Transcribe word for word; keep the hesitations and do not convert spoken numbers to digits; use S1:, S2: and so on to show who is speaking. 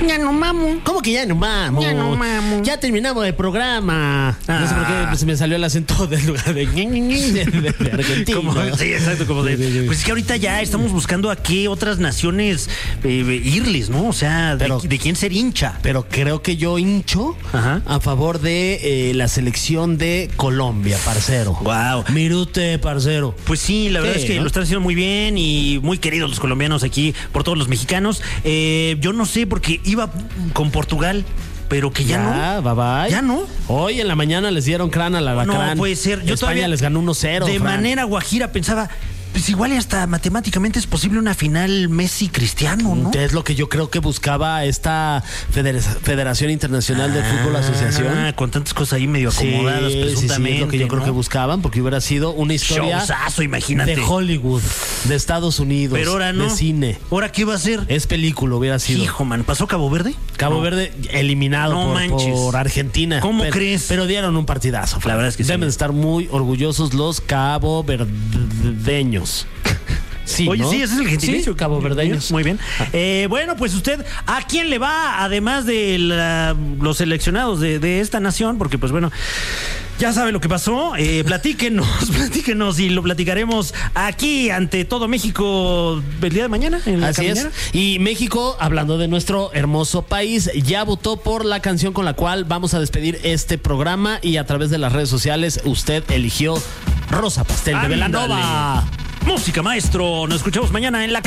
S1: Ya no mamo.
S2: ¿Cómo que ya no mamo?
S1: Ya no mamo.
S2: Ya terminamos el programa.
S1: Ah.
S2: No sé por qué se me salió el acento del lugar de, de, de, de Argentina.
S1: Como, sí, exacto, como de,
S2: Sí, sí, sí.
S1: pues es que ahorita ya estamos buscando a qué otras naciones eh, irles, ¿no? O sea, de,
S2: Pero-
S1: de quién ser hincha.
S2: Pero creo que yo hincho
S1: Ajá.
S2: a favor de eh, la selección de Colombia, parcero.
S1: Wow.
S2: Mirute, parcero.
S1: Pues sí, la verdad
S2: Sí,
S1: es que
S2: ¿no?
S1: lo están haciendo muy bien y muy queridos los colombianos aquí por todos los mexicanos. Eh, yo no sé, porque iba con Portugal, pero que ya,
S2: Ya,
S1: no.
S2: bye bye.
S1: Ya no.
S2: Hoy en la mañana les dieron crán al alacrán.
S1: No puede ser. Yo
S2: España
S1: todavía,
S2: les ganó uno cero.
S1: De
S2: Fran.
S1: manera guajira pensaba, pues igual y hasta matemáticamente es posible una final Messi-Cristiano, ¿no?
S2: Es lo que yo creo que buscaba esta Federa- Federación Internacional de Fútbol Asociación.
S1: Ah, con tantas cosas ahí medio acomodadas,
S2: sí,
S1: presuntamente.
S2: sí, es lo que yo creo
S1: ¿no?
S2: que buscaban, porque hubiera sido una historia
S1: Showzazo, imagínate.
S2: de Hollywood, de Estados Unidos,
S1: Pero ahora no.
S2: de cine.
S1: ¿Ahora qué va a ser?
S2: Es película, hubiera sido.
S1: Hijo, man, ¿pasó Cabo Verde?
S2: Cabo
S1: No.
S2: Verde eliminado
S1: No
S2: por,
S1: manches.
S2: por Argentina.
S1: ¿Cómo
S2: Pero-
S1: crees?
S2: Pero dieron un partidazo. Fran.
S1: La verdad es que sí.
S2: Deben de estar muy orgullosos los caboverdeños. Sí,
S1: Oye,
S2: ¿no?
S1: sí, ese es el gentilicio.
S2: Sí, caboverdeños.
S1: Muy bien. Eh, bueno, pues usted, ¿a quién le va? Además de la- los seleccionados de, de esta nación, porque pues bueno, ya sabe lo que pasó. Eh, platíquenos, platíquenos y lo platicaremos aquí ante todo México el día de mañana. En la
S2: Así
S1: caminera.
S2: es. Y México, hablando de nuestro hermoso país, ya votó por la canción con la cual vamos a despedir este programa y a través de las redes sociales usted eligió Rosa Pastel de
S1: Ándale.
S2: Belanova.
S1: Música, maestro. Nos escuchamos mañana en la